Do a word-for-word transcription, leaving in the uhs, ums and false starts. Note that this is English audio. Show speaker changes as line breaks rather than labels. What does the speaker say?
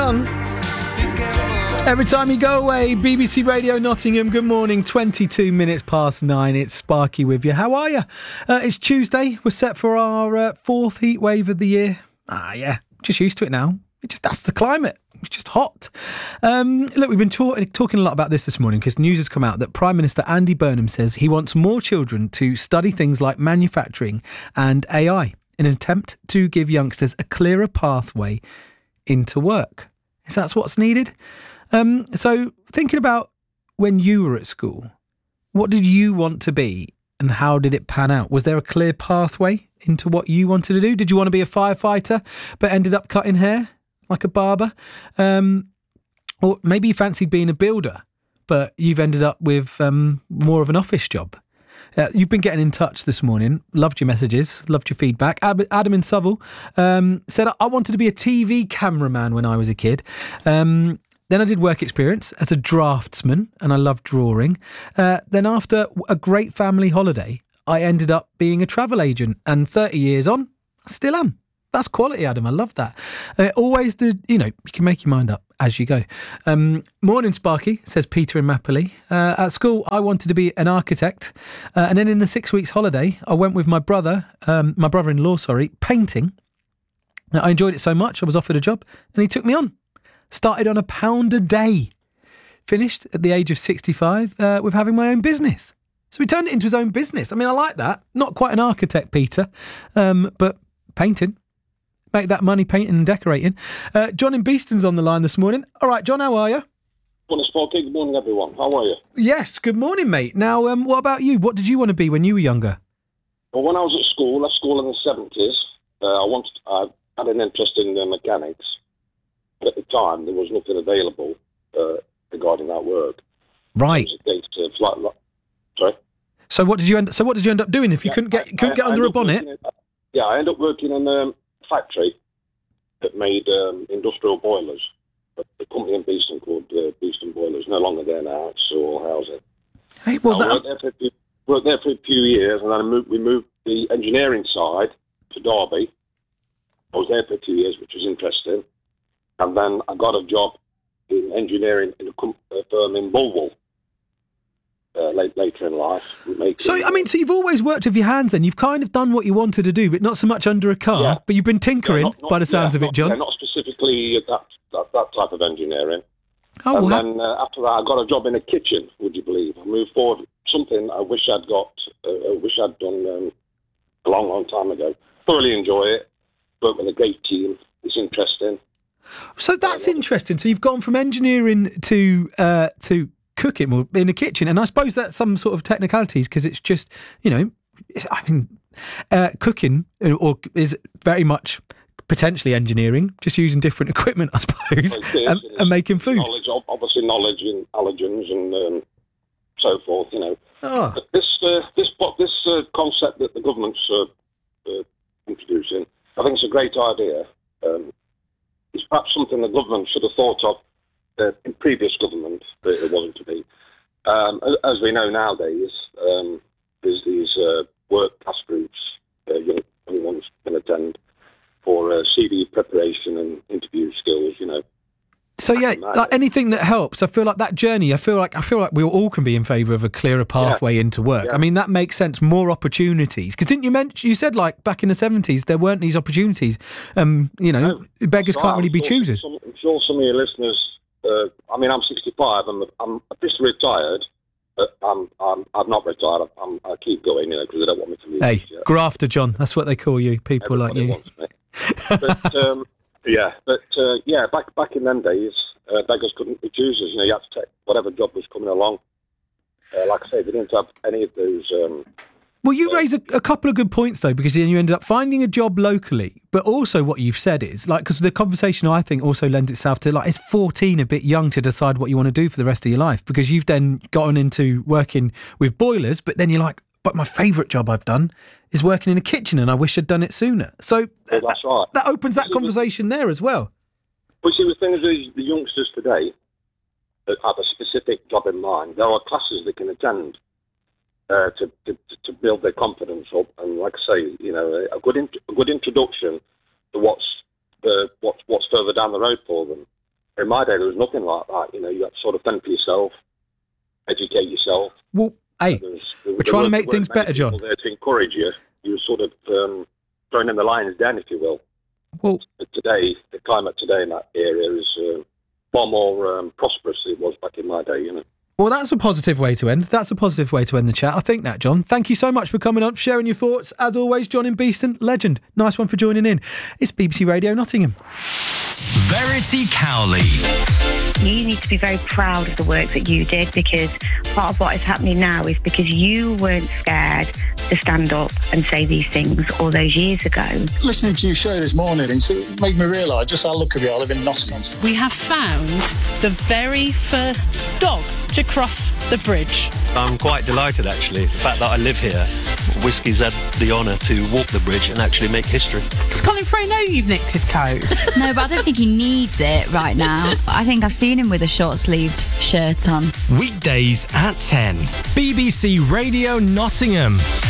Young. Every time you go away, B B C Radio Nottingham, good morning, twenty-two minutes past nine, it's Sparky with you. How are you? Uh, it's Tuesday, we're set for our uh, fourth heat wave of the year. Ah, yeah, just used to it now. It just That's the climate. It's just hot. Um, look, we've been talk- talking a lot about this this morning because news has come out that Prime Minister Andy Burnham says he wants more children to study things like manufacturing and A I in an attempt to give youngsters a clearer pathway into work. Is that what's needed? Um, so thinking about when you were at school, what did you want to be and how did it pan out? Was there a clear pathway into what you wanted to do? Did you want to be a firefighter but ended up cutting hair like a barber? Um, or maybe you fancied being a builder but you've ended up with um, more of an office job. Uh, you've been getting in touch this morning. Loved your messages. Loved your feedback. Ab- Adam in Southall um, said, I wanted to be a T V cameraman when I was a kid. Um, then I did work experience as a draftsman and I loved drawing. Uh, then after a great family holiday, I ended up being a travel agent. And thirty years on, I still am. That's quality, Adam. I love that. Uh, always the, you know, you can make your mind up as you go. Um, morning, Sparky, says Peter in Mapley. Uh, at school, I wanted to be an architect. Uh, and then in the six weeks holiday, I went with my brother, um, my brother-in-law, sorry, painting. Now, I enjoyed it so much, I was offered a job and he took me on. Started on a pound a day. Finished at the age of sixty-five uh, with having my own business. So he turned it into his own business. I mean, I like that. Not quite an architect, Peter, um, but painting. Make that money painting and decorating. Uh, John in Beeston's on the line this morning. All right, John, how are you?
Morning, Sparky. Good morning, everyone. How are you?
Yes, good morning, mate. Now, um, what about you? What did you want to be when you were younger?
Well, when I was at school, left school in the seventies, uh, I wanted, I had an interest in uh, mechanics. But at the time, there was nothing available uh, regarding that work.
Right.
It was a case of, like, like, sorry?
So what did you end? So what did you end up doing if you
yeah,
couldn't get
I,
couldn't
I,
get
I
under a bonnet?
In, yeah, I ended up working in um, factory that made um, industrial boilers. But the company in Beeston called uh, Beeston Boilers, no longer there now, it's all housing.
Hey, well,
I
that...
worked, there for a few, worked there for a few years, and then I moved, we moved the engineering side to Derby. I was there for two years, which was interesting. And then I got a job in engineering in a, com- a firm in Bulwell. Uh, late, later in life. Making,
so, I mean, so you've always worked with your hands then. You've kind of done what you wanted to do, but not so much under a car.
Yeah.
But you've been tinkering,
yeah, not, not,
by the sounds
yeah,
of it,
not,
John.
Yeah, not specifically that, that, that type of engineering.
Oh,
and
well,
then uh, after that, I got a job in a kitchen, would you believe? I moved forward, something I wish I'd got, uh, I wish I'd done um, a long, long time ago. Thoroughly enjoy it. Work with a great team. It's interesting.
So that's interesting. So you've gone from engineering to uh, to cooking well, in a kitchen, and I suppose that's some sort of technicalities because it's just, you know, I mean, uh, cooking or is very much potentially engineering, just using different equipment, I suppose,
well,
and, and making food.
Knowledge, obviously, knowledge in allergens and um, so forth. You know,
oh.
but this uh, this this uh, concept that the government's uh, uh, introducing, I think it's a great idea. Um, It's perhaps something the government should have thought of uh, in previous government, but it wasn't to be. Um, as we know nowadays, um, there's these uh, work class groups, uh, young, young ones can attend for uh, C V preparation and interview skills, you know.
So yeah, like anything that helps. I feel like that journey. I feel like I feel like we all can be in favour of a clearer pathway
yeah.
into work.
Yeah.
I mean, that makes sense. More opportunities. Because didn't you mention? You said like back in the seventies there weren't these opportunities. Um, you know, no, beggars can't really be
sure
choosers.
Some, I'm sure some of your listeners. Uh, I mean, I'm sixty-five. I'm I'm officially retired. But I'm I'm I'm not retired. I'm I keep going, you know, because they don't want me to leave.
Hey, yet. Grafter John. That's what they call you. People
Everybody
like you.
Wants me. But um, yeah, but uh, yeah, back back in them days. Uh, beggars couldn't be choosers. You know, you had to take whatever job was coming along. Uh, like I say, they didn't have any of those. Um,
well, you
uh,
raise a, a couple of good points though, because then you ended up finding a job locally. But also, what you've said is like because the conversation I think also lends itself to like, is fourteen a bit young to decide what you want to do for the rest of your life? Because you've then gotten into working with boilers, but then you're like, but my favourite job I've done is working in a kitchen, and I wish I'd done it sooner. So
well, that's
that,
right.
That opens that conversation there as well.
But see, the thing is, the youngsters today that have a specific job in mind, there are classes they can attend uh, to, to to build their confidence up, and like I say, you know, a good int- a good introduction to what's uh, what's what's further down the road for them. In my day, there was nothing like that. You know, you had to sort of fend for yourself, educate yourself.
Well, hey,
there was, there,
we're trying to make things better, John.
There to encourage you. You were sort of um, thrown in the lion's den, if you will.
Well,
but today, the climate today in that area is uh, far more um, prosperous than it was back in my day, you know.
Well, that's a positive way to end. That's a positive way to end the chat. I think that, John. Thank you so much for coming on, sharing your thoughts. As always, John in Beeston, legend. Nice one for joining in. It's B B C Radio Nottingham.
Verity Cowley.
You need to be very proud of the work that you did, because part of what is happening now is because you weren't scared to stand up and say these things all those years ago.
Listening to your show this morning, it made me realise just how lucky we are living in Nottingham.
We have found the very first dog to cross the bridge.
I'm quite delighted, actually. The fact that I live here, Whiskey's had the honour to walk the bridge and actually make history.
Does Colin Frey know you've nicked his coat?
No, but I don't think he needs it right now. I think I've seen him with a short-sleeved shirt on.
Weekdays at ten. B B C Radio Nottingham.